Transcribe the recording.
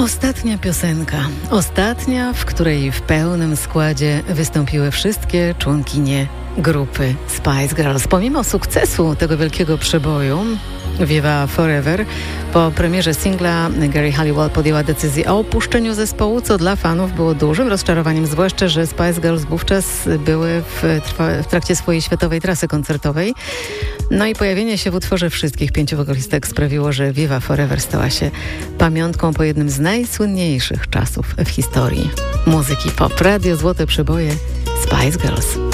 Ostatnia piosenka. Ostatnia, w której w pełnym składzie wystąpiły wszystkie członkinie grupy Spice Girls. Pomimo sukcesu tego wielkiego przeboju Viva Forever, po premierze singla Geri Halliwell podjęła decyzję o opuszczeniu zespołu, co dla fanów było dużym rozczarowaniem, zwłaszcza, że Spice Girls wówczas były w trakcie swojej światowej trasy koncertowej. No i pojawienie się w utworze wszystkich 5 wokalistek sprawiło, że Viva Forever stała się pamiątką po jednym z najsłynniejszych czasów w historii muzyki pop. Radio Złote Przeboje Spice Girls.